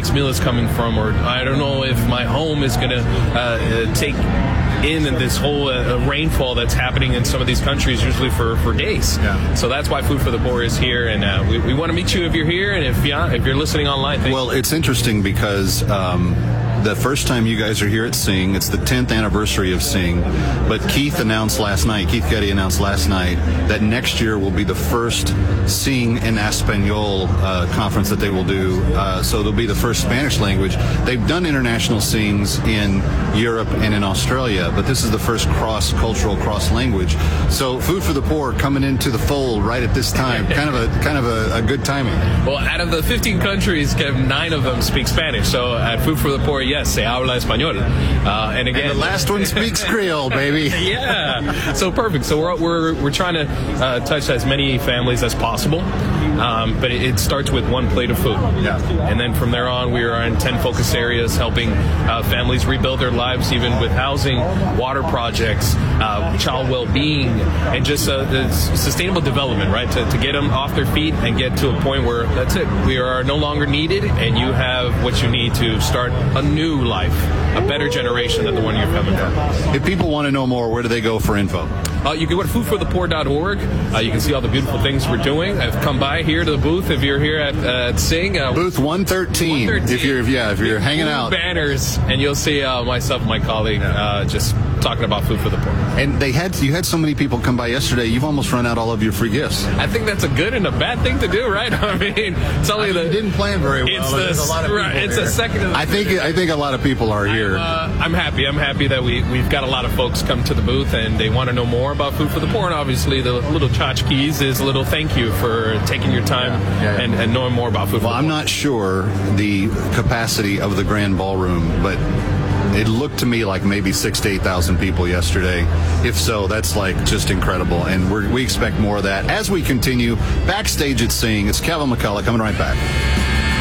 next meal is coming from, or I don't know if my home is going to take in this whole rainfall that's happening in some of these countries, usually for days. Yeah. So that's why Food for the Poor is here, and we want to meet you if you're here, and if you're listening online. Well, it's interesting because the first time you guys are here at Sing, it's the 10th anniversary of Sing, but Keith Getty announced last night that next year will be the first Sing en Español conference that they will do. So they'll be the first Spanish language. They've done international Sings in Europe and in Australia, but this is the first cross-cultural, cross-language. So Food for the Poor coming into the fold right at this time, kind of a good timing. Well, out of the 15 countries, 9 of them speak Spanish. So at Food for the Poor, yes, se habla español. And again, and the last one speaks Creole, baby. Yeah, so perfect. So we're trying to touch as many families as possible, but it starts with one plate of food. Yeah. And then from there on, we are in 10 focus areas helping families rebuild their lives, even with housing, water projects, child well-being, and just the sustainable development, right? To get them off their feet and get to a point where that's it. We are no longer needed, and you have what you need to start a new life, a better generation than the one you're coming from. If people want to know more, where do they go for info? You can go to foodforthepoor.org. You can see all the beautiful things we're doing. I've come by here to the booth if you're here at Sing. Booth 113. If you're hanging out. Banners, and you'll see myself and my colleague just talking about Food for the Poor. And you had so many people come by yesterday, you've almost run out all of your free gifts. I think that's a good and a bad thing to do, right? I mean, it's only you didn't plan very well. There's a lot of people It's a second of the I think a lot of people are here. I'm happy. I'm happy that we've got a lot of folks come to the booth and they want to know more about Food for the Poor. And obviously, the little tchotchkes is a little thank you for taking your time and knowing more about Food for the Poor. I'm not sure the capacity of the Grand Ballroom, but it looked to me like maybe 6,000 to 8,000 people yesterday. If so, that's like just incredible. And we expect more of that as we continue backstage at Sing. It's Kevin McCullough coming right back.